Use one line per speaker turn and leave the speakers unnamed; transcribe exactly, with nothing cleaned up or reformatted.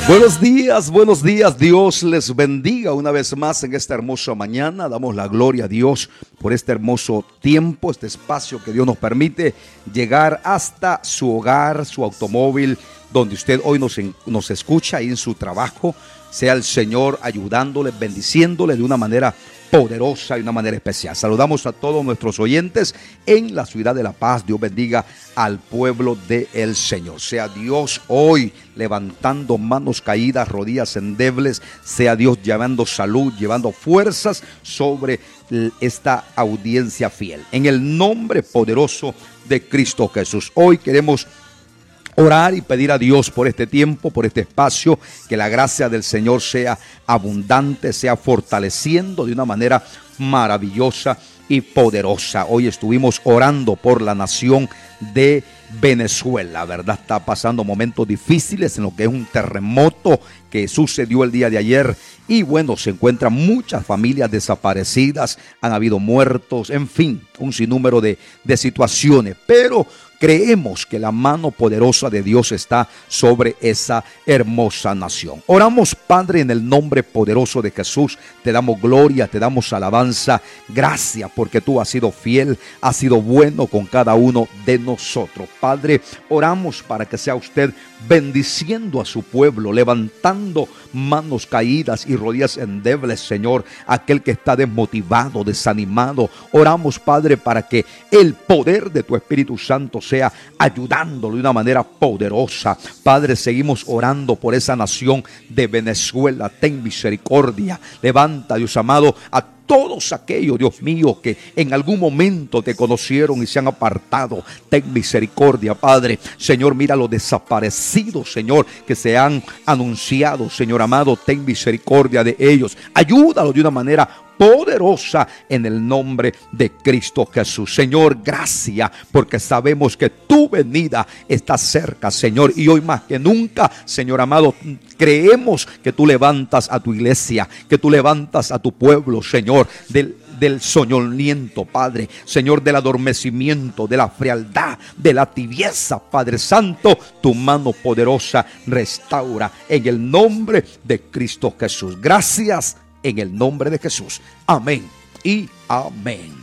Buenos días, buenos días, Dios les bendiga una vez más en esta hermosa mañana. Damos la gloria a Dios por este hermoso tiempo, este espacio que Dios nos permite llegar hasta su hogar, su automóvil, donde usted hoy nos, nos escucha ahí en su trabajo. Sea el Señor ayudándole, bendiciéndole de una manera poderosa y de una manera especial. Saludamos a todos nuestros oyentes en la ciudad de La Paz. Dios bendiga al pueblo del Señor. Sea Dios hoy levantando manos caídas, rodillas endebles. Sea Dios llevando salud, llevando fuerzas sobre esta audiencia fiel. En el nombre poderoso de Cristo Jesús. Hoy queremos orar y pedir a Dios por este tiempo, por este espacio, que la gracia del Señor sea abundante, sea fortaleciendo de una manera maravillosa y poderosa. Hoy estuvimos orando por la nación de Venezuela, ¿verdad? Está pasando momentos difíciles en lo que es un terremoto que sucedió el día de ayer. Y bueno, se encuentran muchas familias desaparecidas, han habido muertos, en fin, un sinnúmero de, de situaciones. Pero creemos que la mano poderosa de Dios está sobre esa hermosa nación. Oramos, Padre, en el nombre poderoso de Jesús. Te damos gloria, te damos alabanza. Gracias porque tú has sido fiel, has sido bueno con cada uno de nosotros. Padre, oramos para que sea usted bendiciendo a su pueblo, levantando manos caídas y rodillas endebles, Señor, aquel que está desmotivado, desanimado. Oramos, Padre, para que el poder de tu Espíritu Santo sea ayudándolo de una manera poderosa. Padre, seguimos orando por esa nación de Venezuela. Ten misericordia. Levanta, Dios amado, a todos aquellos, Dios mío, que en algún momento te conocieron y se han apartado. Ten misericordia, Padre. Señor, mira los desaparecidos, Señor, que se han anunciado. Señor amado, ten misericordia de ellos. Ayúdalos de una manera poderosa en el nombre de Cristo Jesús. Señor, gracias, porque sabemos que tu venida está cerca, Señor, y hoy más que nunca, Señor amado, creemos que tú levantas a tu iglesia, que tú levantas a tu pueblo, Señor, del del soñoliento, Padre, Señor, del adormecimiento, de la frialdad, de la tibieza, Padre Santo. Tu mano poderosa restaura en el nombre de Cristo Jesús. Gracias en el nombre de Jesús. Amén y amén.